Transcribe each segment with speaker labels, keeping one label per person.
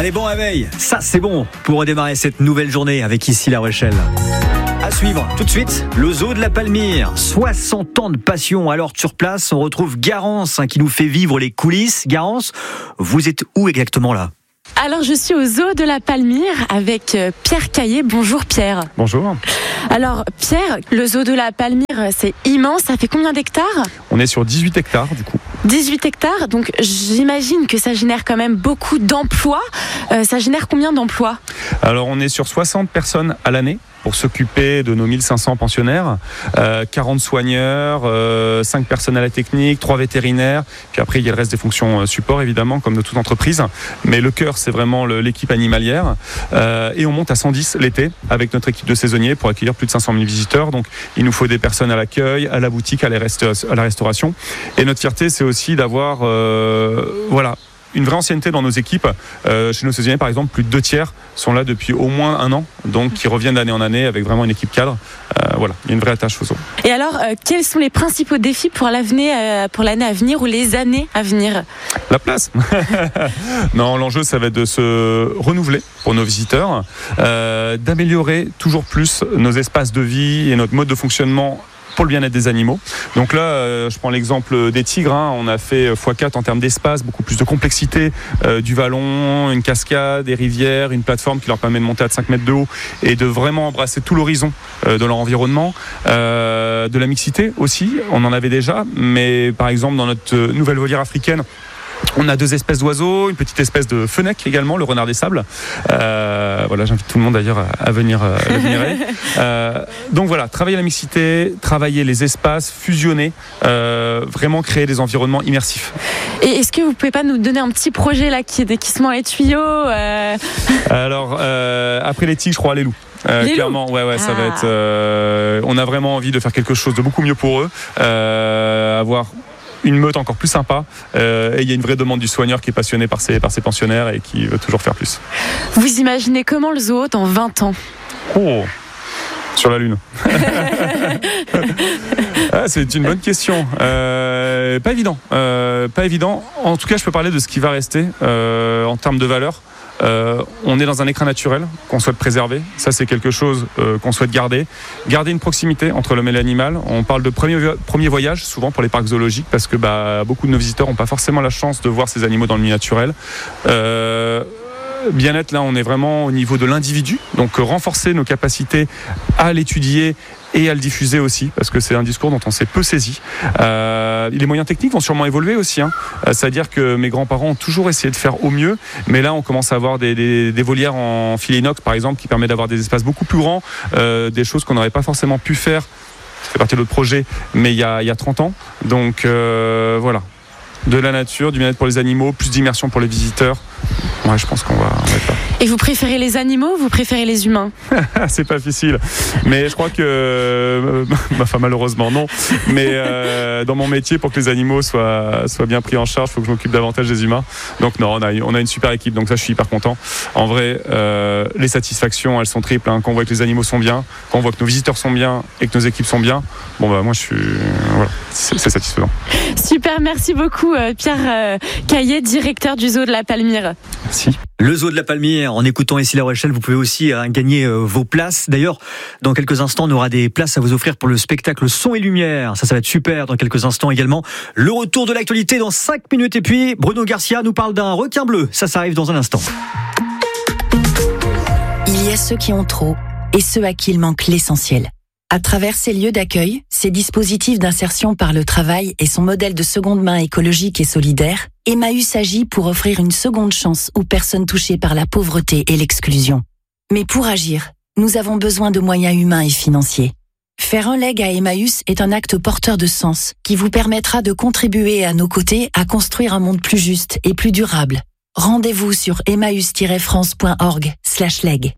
Speaker 1: Allez, bon réveil, ça c'est bon pour redémarrer cette nouvelle journée avec ici La Rochelle. À suivre tout de suite, le zoo de la Palmyre, 60 ans de passion. Alors sur place, on retrouve Garance qui nous fait vivre les coulisses. Garance, vous êtes où exactement là ?
Speaker 2: Alors je suis au zoo de la Palmyre avec Pierre Caillé. Bonjour Pierre.
Speaker 3: Bonjour.
Speaker 2: Alors Pierre, le zoo de la Palmyre c'est immense, ça fait combien d'hectares ?
Speaker 3: On est sur 18 hectares du coup.
Speaker 2: 18 hectares, donc j'imagine que ça génère quand même beaucoup d'emplois. Ça génère combien d'emplois ?
Speaker 3: Alors on est sur 60 personnes à l'année pour s'occuper de nos 1500 pensionnaires, 40 soigneurs, 5 personnels techniques, 3 vétérinaires, puis après il y a le reste des fonctions support évidemment comme de toute entreprise, mais le cœur c'est vraiment l'équipe animalière, et on monte à 110 l'été avec notre équipe de saisonniers pour accueillir plus de 500 000 visiteurs, donc il nous faut des personnes à l'accueil, à la boutique, à la restauration, et notre fierté c'est aussi d'avoir une vraie ancienneté dans nos équipes. Chez nos saisonniers, par exemple, plus de 2 tiers sont là depuis au moins 1 an, donc qui reviennent d'année en année avec vraiment une équipe cadre. Il y a une vraie attache au zoo.
Speaker 2: Et alors, quels sont les principaux défis pour l'année à venir ou les années à venir ?
Speaker 3: La place. Non, l'enjeu, ça va être de se renouveler pour nos visiteurs, d'améliorer toujours plus nos espaces de vie et notre mode de fonctionnement pour le bien-être des animaux. Donc là, je prends l'exemple des tigres. On a fait x4 en termes d'espace, beaucoup plus de complexité, du vallon, une cascade, des rivières, une plateforme qui leur permet de monter à 5 mètres de haut et de vraiment embrasser tout l'horizon de leur environnement. De la mixité aussi, on en avait déjà, mais par exemple dans notre nouvelle volière africaine, on a 2 espèces d'oiseaux, une petite espèce de fenec également, le renard des sables. J'invite tout le monde d'ailleurs à venir l'admirer. Donc voilà, travailler la mixité, travailler les espaces, fusionner, vraiment créer des environnements immersifs.
Speaker 2: Et est-ce que vous pouvez pas nous donner un petit projet là qui se met dans les tuyaux
Speaker 3: Alors, après les tigres, je crois les loups. Clairement, ça va être. On a vraiment envie de faire quelque chose de beaucoup mieux pour eux, avoir une meute encore plus sympa, et il y a une vraie demande du soigneur qui est passionné par ses pensionnaires et qui veut toujours faire plus.
Speaker 2: Vous imaginez comment le zoo dans 20 ans ?
Speaker 3: Oh, sur la Lune. C'est une bonne question. Pas évident. En tout cas, je peux parler de ce qui va rester en termes de valeur. On est dans un écrin naturel qu'on souhaite préserver. Ça, c'est quelque chose qu'on souhaite garder. Garder une proximité entre l'homme et l'animal. On parle de premier voyage, souvent pour les parcs zoologiques, parce que beaucoup de nos visiteurs n'ont pas forcément la chance de voir ces animaux dans le milieu naturel. Bien-être, là, on est vraiment au niveau de l'individu. Donc, renforcer nos capacités à l'étudier et à le diffuser aussi, parce que c'est un discours dont on s'est peu saisi. Les moyens techniques vont sûrement évoluer aussi. C'est-à-dire que mes grands-parents ont toujours essayé de faire au mieux, mais là on commence à avoir des volières en filet inox par exemple, qui permet d'avoir des espaces beaucoup plus grands, des choses qu'on n'aurait pas forcément pu faire. Ça fait partie de notre projet, mais il y a 30 ans. Donc voilà. De la nature, du bien-être pour les animaux, plus d'immersion pour les visiteurs. Ouais, je pense qu'on va être là.
Speaker 2: Et vous préférez les animaux ou vous préférez les humains ?
Speaker 3: C'est pas difficile. Mais je crois que... malheureusement, non. Mais dans mon métier, pour que les animaux soient bien pris en charge, il faut que je m'occupe davantage des humains. Donc non, on a une super équipe. Donc ça, je suis hyper content. En vrai, les satisfactions, elles sont triples. Quand on voit que les animaux sont bien, quand on voit que nos visiteurs sont bien et que nos équipes sont bien, moi, je suis... Voilà, c'est satisfaisant.
Speaker 2: Super, merci beaucoup Pierre Caillé, directeur du zoo de la Palmyre.
Speaker 3: Merci.
Speaker 1: Le zoo de la Palmyre, en écoutant ici La Rochelle, vous pouvez aussi gagner vos places. D'ailleurs, dans quelques instants, on aura des places à vous offrir pour le spectacle Son et Lumière. Ça va être super dans quelques instants également. Le retour de l'actualité dans 5 minutes. Et puis, Bruno Garcia nous parle d'un requin bleu. Ça arrive dans un instant.
Speaker 4: Il y a ceux qui ont trop et ceux à qui il manque l'essentiel. À travers ces lieux d'accueil, ces dispositifs d'insertion par le travail et son modèle de seconde main écologique et solidaire, Emmaüs agit pour offrir une seconde chance aux personnes touchées par la pauvreté et l'exclusion. Mais pour agir, nous avons besoin de moyens humains et financiers. Faire un leg à Emmaüs est un acte porteur de sens qui vous permettra de contribuer à nos côtés à construire un monde plus juste et plus durable. Rendez-vous sur emmaüs-france.org/leg.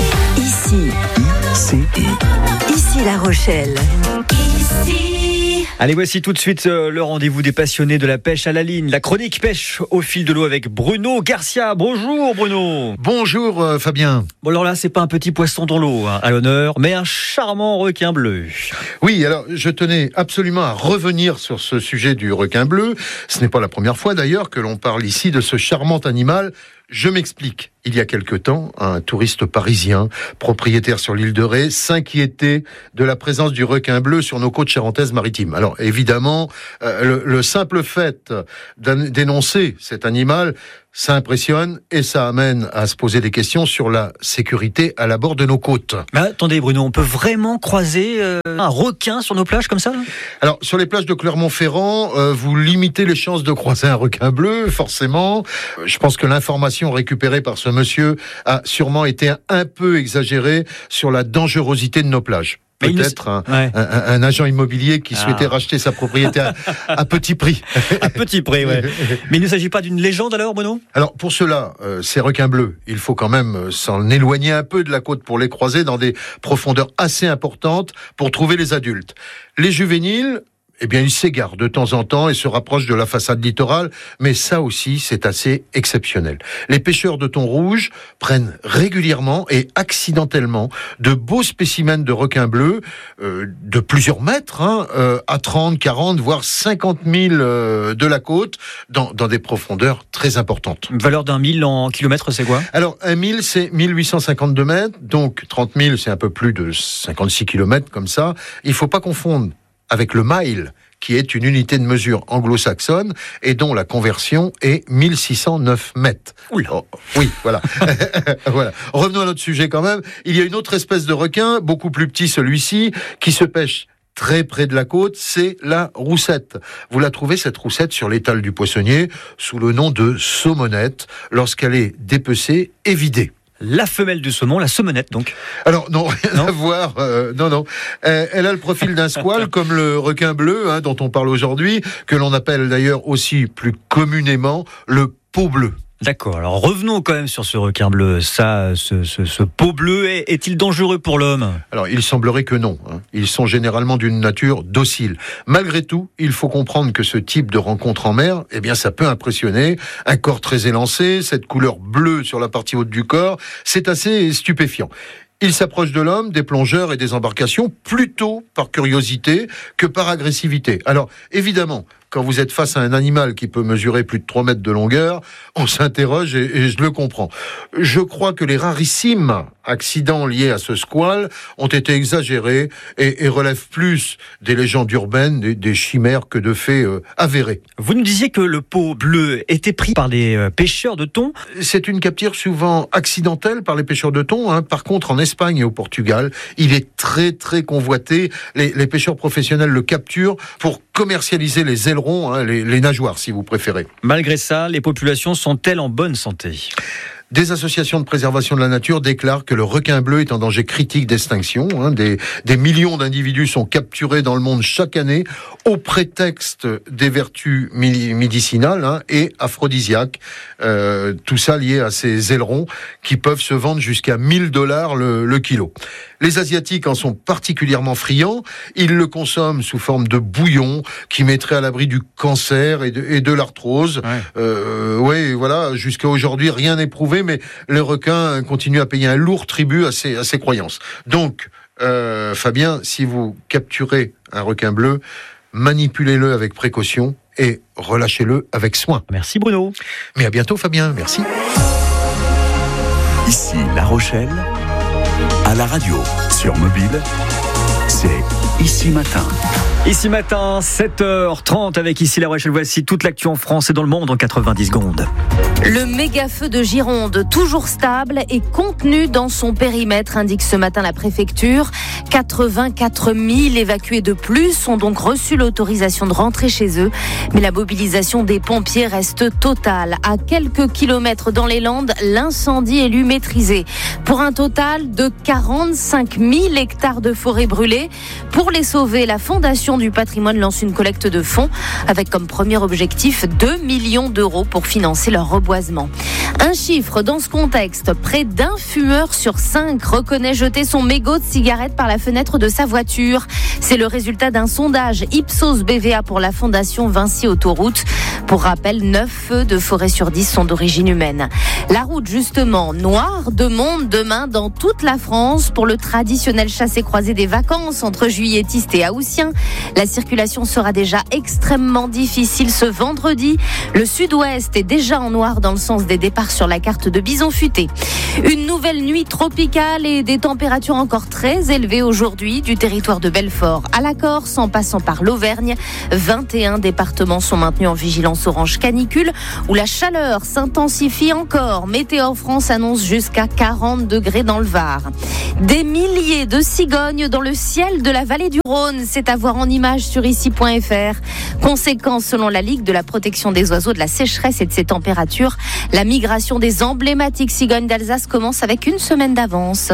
Speaker 5: Ici La Rochelle.
Speaker 6: Ici
Speaker 1: Allez, voici tout de suite le rendez-vous des passionnés de la pêche à la ligne. La chronique pêche au fil de l'eau avec Bruno Garcia. Bonjour Bruno.
Speaker 5: Bonjour Fabien.
Speaker 1: Bon, alors là, c'est pas un petit poisson dans l'eau à l'honneur, mais un charmant requin bleu.
Speaker 5: Oui, alors je tenais absolument à revenir sur ce sujet du requin bleu. Ce n'est pas la première fois d'ailleurs que l'on parle ici de ce charmant animal. Je m'explique. Il y a quelque temps, un touriste parisien, propriétaire sur l'île de Ré, s'inquiétait de la présence du requin bleu sur nos côtes charentaises-maritimes. Alors évidemment, le simple fait d'énoncer cet animal, ça impressionne et ça amène à se poser des questions sur la sécurité à la bord de nos côtes.
Speaker 1: Mais attendez Bruno, on peut vraiment croiser un requin sur nos plages comme ça ?
Speaker 5: Alors sur les plages de Clermont-Ferrand, vous limitez les chances de croiser un requin bleu, forcément. Je pense que l'information récupérée par ce monsieur a sûrement été un peu exagérée sur la dangerosité de nos plages. Peut-être un agent immobilier qui souhaitait racheter sa propriété à petit prix.
Speaker 1: À petit prix, ouais. Mais il ne s'agit pas d'une légende alors, Bruno ?
Speaker 5: Alors pour cela, ces requins bleus, il faut quand même s'en éloigner un peu de la côte pour les croiser dans des profondeurs assez importantes pour trouver les adultes. Les juvéniles, eh bien, ils s'égarent de temps en temps et se rapprochent de la façade littorale, mais ça aussi, c'est assez exceptionnel. Les pêcheurs de thon rouge prennent régulièrement et accidentellement de beaux spécimens de requins bleus de plusieurs mètres, à 30, 40, voire 50 000 de la côte, dans des profondeurs très importantes.
Speaker 1: Une valeur d'un 1000 en kilomètres, c'est quoi ?
Speaker 5: Alors, un 1000, c'est 1852 mètres, donc 30 000, c'est un peu plus de 56 kilomètres, comme ça. Il faut pas confondre avec le mile, qui est une unité de mesure anglo-saxonne et dont la conversion est 1609 mètres. Oui, voilà. Voilà. Revenons à notre sujet quand même. Il y a une autre espèce de requin, beaucoup plus petit celui-ci, qui se pêche très près de la côte, c'est la roussette. Vous la trouvez, cette roussette, sur l'étal du poissonnier, sous le nom de saumonette, lorsqu'elle est dépecée et vidée.
Speaker 1: La femelle du saumon, la saumonette donc.
Speaker 5: Alors non, rien à voir. Non. Elle a le profil d'un squale comme le requin bleu dont on parle aujourd'hui, que l'on appelle d'ailleurs aussi plus communément le peau bleu.
Speaker 1: D'accord, alors revenons quand même sur ce requin bleu. Ce peau bleu, est-il dangereux pour l'homme ?
Speaker 5: Alors, il semblerait que non. Ils sont généralement d'une nature docile. Malgré tout, il faut comprendre que ce type de rencontre en mer, eh bien, ça peut impressionner. Un corps très élancé, cette couleur bleue sur la partie haute du corps, c'est assez stupéfiant. Il s'approche de l'homme, des plongeurs et des embarcations plutôt par curiosité que par agressivité. Alors, évidemment, quand vous êtes face à un animal qui peut mesurer plus de 3 mètres de longueur, on s'interroge et je le comprends. Je crois que les rarissimes accidents liés à ce squale ont été exagérés et relèvent plus des légendes urbaines, des chimères que de faits avérés.
Speaker 1: Vous nous disiez que le peau bleu était pris par des pêcheurs de thon.
Speaker 5: C'est une capture souvent accidentelle par les pêcheurs de thon. Par contre, en Espagne et au Portugal, il est très très convoité. Les pêcheurs professionnels le capturent pour commercialiser les ailerons, les nageoires si vous préférez.
Speaker 1: Malgré ça, les populations sont-elles en bonne santé ?
Speaker 5: Des associations de préservation de la nature déclarent que le requin bleu est en danger critique d'extinction. Des millions d'individus sont capturés dans le monde chaque année au prétexte des vertus médicinales et aphrodisiaques. Tout ça lié à ces ailerons qui peuvent se vendre jusqu'à $1000 le kilo. Les Asiatiques en sont particulièrement friands. Ils le consomment sous forme de bouillon qui mettrait à l'abri du cancer et de l'arthrose. Ouais. Voilà, jusqu'à aujourd'hui, rien n'est prouvé, mais les requins continuent à payer un lourd tribut à ces croyances. Donc, Fabien, si vous capturez un requin bleu, manipulez-le avec précaution et relâchez-le avec soin.
Speaker 1: Merci Bruno.
Speaker 5: Mais à bientôt Fabien, merci.
Speaker 6: Ici La Rochelle, à la radio, sur mobile, c'est Ici Matin.
Speaker 1: Ici Matin, 7h30 avec Ici La Rochelle. Voici toute l'actu en France et dans le monde en 90 secondes.
Speaker 7: Le méga-feu de Gironde, toujours stable et contenu dans son périmètre, indique ce matin la préfecture. 84 000 évacués de plus ont donc reçu l'autorisation de rentrer chez eux. Mais la mobilisation des pompiers reste totale. À quelques kilomètres dans les Landes, l'incendie est lui maîtrisé. Pour un total de 45 000 hectares de forêt brûlée. Pour les sauver, la Fondation du patrimoine lance une collecte de fonds avec comme premier objectif 2 millions d'euros pour financer leur reboisement. croisements. Un chiffre dans ce contexte, près d'un fumeur sur 5 reconnaît jeter son mégot de cigarette par la fenêtre de sa voiture. C'est le résultat d'un sondage Ipsos BVA pour la fondation Vinci Autoroute. Pour rappel, 9 feux de forêt sur 10 sont d'origine humaine. La route justement noire de monde demain dans toute la France pour le traditionnel chassé-croisé des vacances entre juilletistes et haussiens. La circulation sera déjà extrêmement difficile ce vendredi. Le sud-ouest est déjà en noir dans le sens des départs sur la carte de Bison Futé. Une nouvelle nuit tropicale et des températures encore très élevées aujourd'hui du territoire de Belfort à la Corse en passant par l'Auvergne. 21 départements sont maintenus en vigilance orange canicule où la chaleur s'intensifie encore. Météo France annonce jusqu'à 40 degrés dans le Var. Des milliers de cigognes dans le ciel de la vallée du Rhône, c'est à voir en images sur ici.fr. Conséquence selon la Ligue de la protection des oiseaux de la sécheresse et de ses températures, la migration des emblématiques cigognes d'Alsace commence avec une semaine d'avance.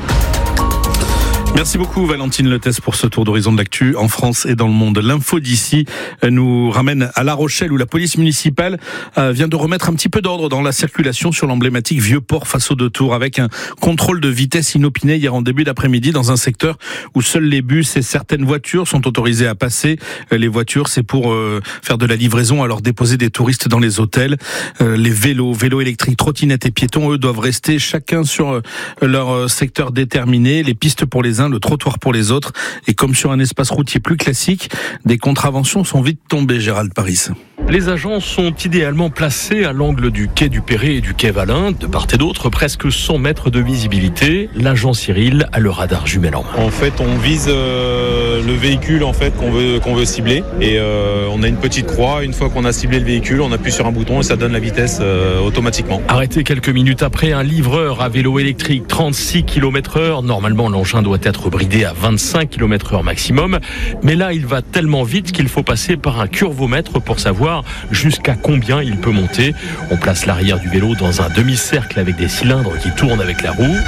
Speaker 8: Merci beaucoup Valentine Lethès pour ce tour d'horizon de l'actu en France et dans le monde. L'info d'ici nous ramène à La Rochelle où la police municipale vient de remettre un petit peu d'ordre dans la circulation sur l'emblématique Vieux-Port face aux deux tours avec un contrôle de vitesse inopiné hier en début d'après-midi dans un secteur où seuls les bus et certaines voitures sont autorisés à passer. Les voitures, c'est pour faire de la livraison, alors déposer des touristes dans les hôtels. Les vélos électriques, trottinettes et piétons, eux, doivent rester chacun sur leur secteur déterminé. Les pistes pour les le trottoir pour les autres. Et comme sur un espace routier plus classique, des contraventions sont vite tombées, Gérald Paris.
Speaker 9: Les agents sont idéalement placés à l'angle du quai du Perret et du quai Valin, de part et d'autre, presque 100 mètres de visibilité. L'agent Cyril a le radar jumelle en main.
Speaker 10: En fait, on vise le véhicule en fait qu'on veut cibler et on a une petite croix. Une fois qu'on a ciblé le véhicule, on appuie sur un bouton et ça donne la vitesse automatiquement.
Speaker 9: Arrêté quelques minutes après, un livreur à vélo électrique 36 km/h. Normalement, l'engin doit être bridé à 25 km/h maximum. Mais là, il va tellement vite qu'il faut passer par un curvomètre pour savoir jusqu'à combien il peut monter. On place l'arrière du vélo dans un demi-cercle avec des cylindres qui tournent avec la roue.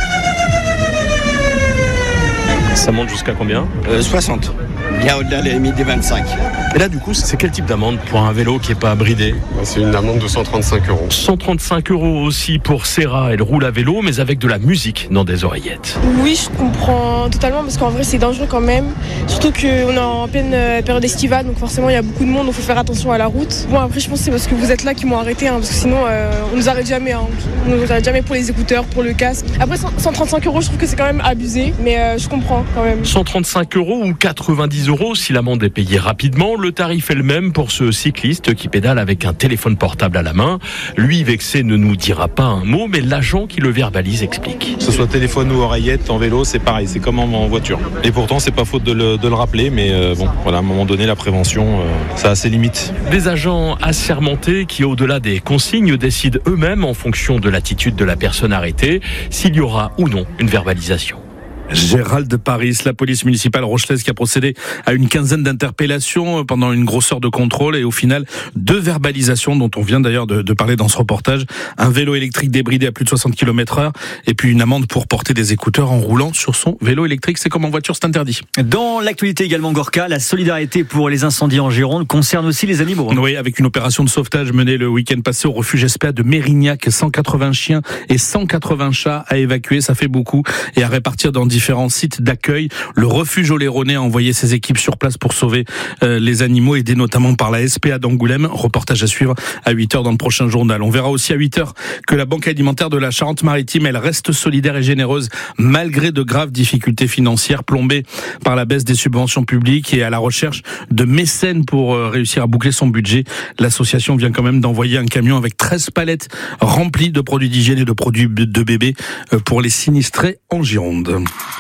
Speaker 9: Ça monte jusqu'à combien ?
Speaker 11: 60. Bien au-delà des limites des 25.
Speaker 9: Et là, du coup, c'est quel type d'amende pour un vélo qui n'est pas bridé ?
Speaker 12: C'est une amende de 135 €.
Speaker 9: 135 € aussi pour Serra. Elle roule à vélo, mais avec de la musique dans des oreillettes.
Speaker 13: Oui, je comprends totalement, parce qu'en vrai, c'est dangereux quand même. Surtout qu'on est en pleine période estivale, donc forcément, il y a beaucoup de monde, donc il faut faire attention à la route. Bon, après, je pense que c'est parce que vous êtes là qui m'ont arrêté, parce que sinon, on nous arrête jamais. On nous arrête jamais pour les écouteurs, pour le casque. Après, 135 €, je trouve que c'est quand même abusé, mais je comprends quand même.
Speaker 9: 135 € ou 90 € si l'amende est payée rapidement. Le tarif est le même pour ce cycliste qui pédale avec un téléphone portable à la main. Lui, vexé, ne nous dira pas un mot, mais l'agent qui le verbalise explique.
Speaker 10: Que ce soit téléphone ou oreillette, en vélo, c'est pareil, c'est comme en voiture. Et pourtant, c'est pas faute de le rappeler, mais bon, voilà, à un moment donné, la prévention, ça a ses limites.
Speaker 9: Des agents assermentés qui, au-delà des consignes, décident eux-mêmes en fonction de l'attitude de la personne arrêtée, s'il y aura ou non une verbalisation.
Speaker 8: Gérald Paris, la police municipale rochelaise qui a procédé à une quinzaine d'interpellations pendant une grosse heure de contrôle et au final 2 verbalisations dont on vient d'ailleurs de parler dans ce reportage. Un vélo électrique débridé à plus de 60 km/h et puis une amende pour porter des écouteurs en roulant sur son vélo électrique. C'est comme en voiture, c'est interdit.
Speaker 1: Dans l'actualité également, Gorka, la solidarité pour les incendies en Gironde concerne aussi les animaux.
Speaker 8: Oui, avec une opération de sauvetage menée le week-end passé au refuge SPA de Mérignac. 180 chiens et 180 chats à évacuer, ça fait beaucoup, et à répartir dans différents sites d'accueil. Le refuge Oléronais a envoyé ses équipes sur place pour sauver les animaux, aidés notamment par la SPA d'Angoulême. Reportage à suivre à 8h dans le prochain journal. On verra aussi à 8h que la Banque alimentaire de la Charente-Maritime, elle reste solidaire et généreuse malgré de graves difficultés financières plombées par la baisse des subventions publiques et à la recherche de mécènes pour réussir à boucler son budget. L'association vient quand même d'envoyer un camion avec 13 palettes remplies de produits d'hygiène et de produits de bébés pour les sinistrés en Gironde.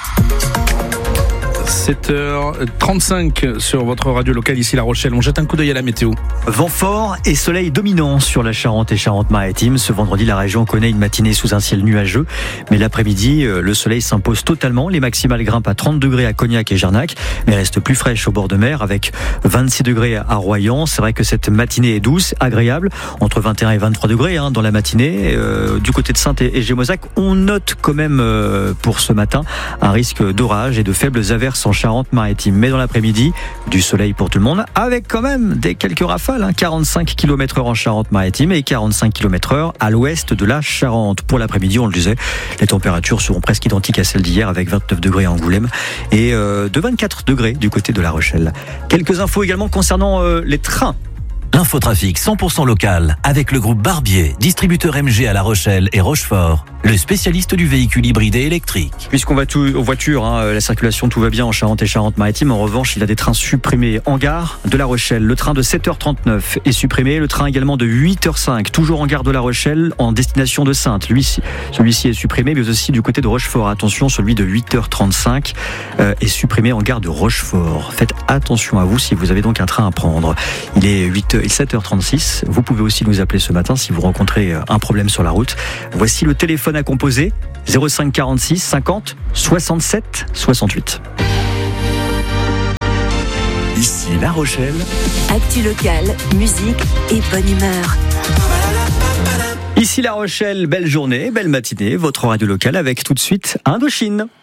Speaker 8: 7h35 sur votre radio locale ici La Rochelle. On jette un coup d'œil à la météo.
Speaker 1: Vent fort et soleil dominant sur la Charente et Charente-Maritime. Ce vendredi, la région connaît une matinée sous un ciel nuageux. Mais l'après-midi, le soleil s'impose totalement. Les maximales grimpent à 30 degrés à Cognac et Jarnac, mais restent plus fraîches au bord de mer avec 26 degrés à Royan. C'est vrai que cette matinée est douce, agréable, entre 21 et 23 degrés dans la matinée. Du côté de Saintes et Gémozac, on note quand même pour ce matin un risque d'orage et de faibles averses en Charente-Maritime. Mais dans l'après-midi, du soleil pour tout le monde, avec quand même quelques rafales, 45 km/h en Charente-Maritime et 45 km/h à l'ouest de la Charente. Pour l'après-midi, on le disait, les températures seront presque identiques à celles d'hier, avec 29 degrés à Angoulême et de 24 degrés du côté de La Rochelle. Quelques infos également concernant les trains.
Speaker 14: L'infotrafic 100% local avec le groupe Barbier, distributeur MG à La Rochelle et Rochefort, le spécialiste du véhicule hybride et électrique.
Speaker 1: Puisqu'on va aux voitures, la circulation, tout va bien en Charente et Charente-Maritime. En revanche, il y a des trains supprimés en gare de La Rochelle. Le train de 7h39 est supprimé. Le train également de 8h05, toujours en gare de La Rochelle, en destination de Saintes. Celui-ci est supprimé, mais aussi du côté de Rochefort. Attention, celui de 8h35 est supprimé en gare de Rochefort. Faites attention à vous si vous avez donc un train à prendre. Il est 7h36. Vous pouvez aussi nous appeler ce matin si vous rencontrez un problème sur la route. Voici le téléphone à composer, 05 46 50 67 68.
Speaker 6: Ici La Rochelle.
Speaker 4: Actu locale, musique et bonne humeur.
Speaker 1: Ici La Rochelle, belle journée, belle matinée, votre radio locale avec tout de suite Indochine.